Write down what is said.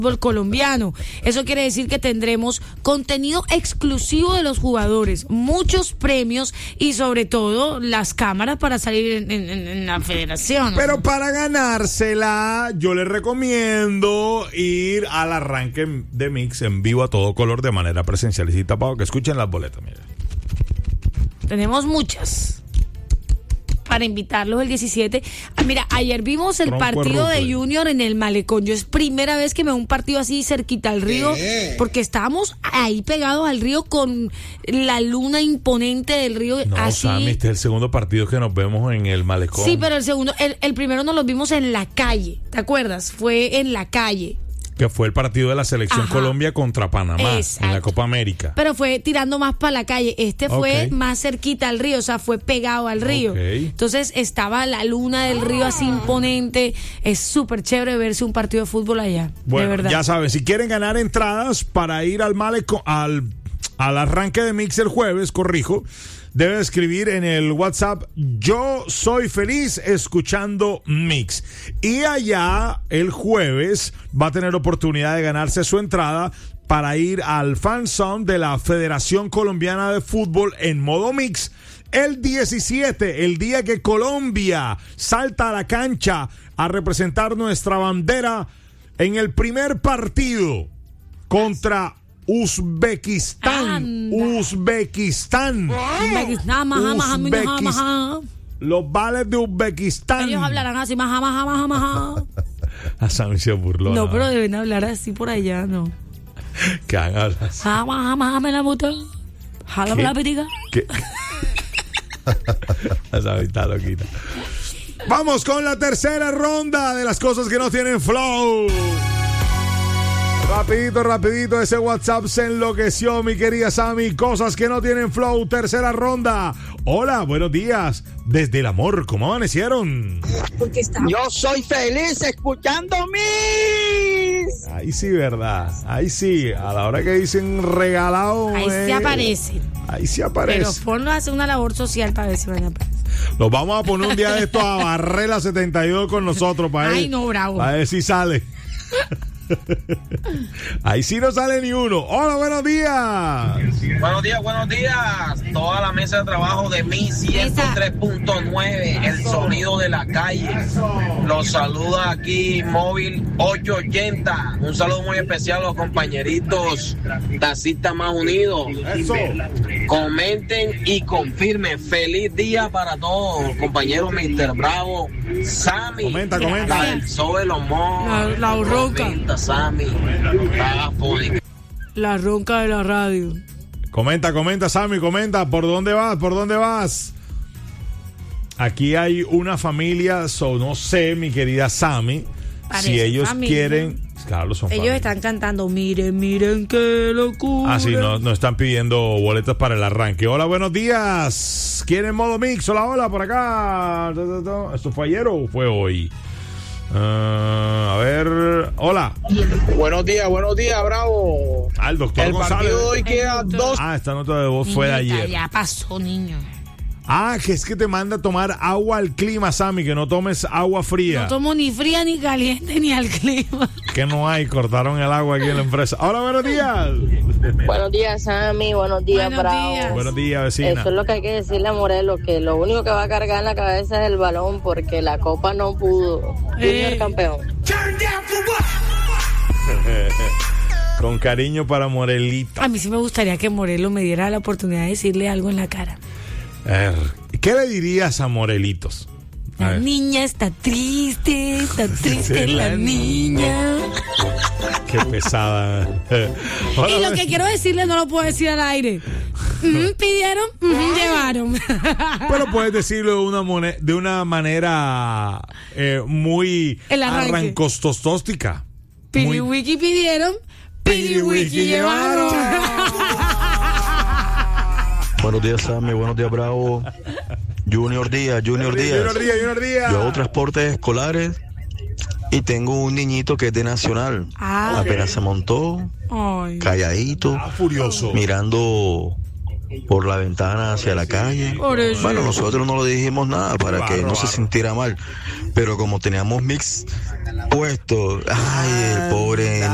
fútbol colombiano. Eso quiere decir que tendremos contenido exclusivo de los jugadores, muchos premios y sobre todo las cámaras para salir en la federación. Pero para ganársela, yo les recomiendo ir al arranque de Mix en vivo a todo color de manera presencial y tapado, que escuchen las boletas. Mira. Tenemos muchas para invitarlos el 17. Mira, ayer vimos el partido de Junior en el Malecón. Yo es primera vez que me veo un partido así cerquita al río, porque estábamos ahí pegados al río con la luna imponente del río. No, así. Sammy, este es el segundo partido que nos vemos en el Malecón. Sí, pero el primero nos lo vimos en la calle, ¿te acuerdas? Fue en la calle. Que fue el partido de la selección Colombia contra Panamá. Exacto. En la Copa América. Pero fue tirando más para la calle. Fue más cerquita al río, o sea, fue pegado al río. Entonces estaba la luna del río así imponente. Es súper chévere verse un partido de fútbol allá. Bueno, de verdad. Ya saben, si quieren ganar entradas para ir al Malecón, al arranque de Mix el jueves, debe escribir en el WhatsApp: yo soy feliz escuchando Mix. Y allá el jueves va a tener oportunidad de ganarse su entrada para ir al Fan Zone de la Federación Colombiana de Fútbol en modo Mix el 17, el día que Colombia salta a la cancha a representar nuestra bandera en el primer partido contra Uzbekistán. Los vales de Uzbekistán. Ellos hablarán así, maja. A Sammy se burló. No, pero deben hablar así por allá, ¿no? ¿Qué hablas? Me la bota. Jala la pitiga. ¿Qué? A Sammy está loquita. Vamos con la tercera ronda de las cosas que no tienen flow. Rapidito, ese WhatsApp se enloqueció, mi querida Sammy. Cosas que no tienen flow, tercera ronda. Hola, buenos días. Desde el amor, ¿cómo amanecieron? Yo soy feliz escuchando Mix. Ahí sí, ¿verdad? Ahí sí, a la hora que dicen regalado. Ahí se aparece. Ahí sí aparece. Pero ponlo a hacer una labor social para ver si van a aparecer. Los vamos a poner un día de estos a barrer la 72 con nosotros para Ay, no, bravo. Para ver si sale. Ahí sí no sale ni uno. Hola, buenos días. Buenos días. Toda la mesa de trabajo de Mi 103.9, el sonido de la calle. Los saluda aquí Móvil 880. Un saludo muy especial a los compañeritos taxistas más unidos. Eso. Comenten y confirmen. Feliz día para todos, compañeros Mr. Bravo, Sammy. Comenta. El Zoe Lomón. La ronca. Sammy. La ronca de la radio. Comenta, Sammy, comenta. ¿Por dónde vas? Aquí hay una familia, no sé, mi querida Sammy, si ellos quieren. Claro, son ellos están cantando, miren qué locura. Ah, sí, nos están pidiendo boletos para el arranque. Hola, buenos días. ¿Quieren modo Mix? Hola, por acá. ¿Esto fue ayer o fue hoy? A ver, hola. Buenos días, Bravo. El doctor el González. Partido de hoy queda 2. Esta nota de voz fue de ayer. Ya pasó, niño. Que es que te manda a tomar agua al clima, Sammy, que no tomes agua fría. No tomo ni fría, ni caliente, ni al clima. Que no hay, cortaron el agua aquí en la empresa. Hola, buenos días. Buenos días, Sammy, buenos días, Bravo. Buenos días, vecina. Eso es lo que hay que decirle a Morelos, que lo único que va a cargar en la cabeza es el balón, porque la copa no pudo. Junior campeón. Con cariño para Morelito. A mí sí me gustaría que Morelos me diera la oportunidad de decirle algo en la cara. ¿Qué le dirías a Morelitos? La niña está triste la niña. Qué pesada. Y lo que quiero decirle no lo puedo decir al aire. Pidieron, llevaron. Pero puedes decirlo de una manera muy arrancostostóstica. Piriwiki pidieron, piriwiki llevaron. Buenos días, Sammy. Buenos días, Bravo. Junior Díaz. Yo hago transportes escolares y tengo un niñito que es de Nacional. Apenas se montó, calladito, furioso, mirando por la ventana hacia la calle. Bueno, nosotros no le dijimos nada para que no se sintiera mal, pero como teníamos Mix puesto, el pobre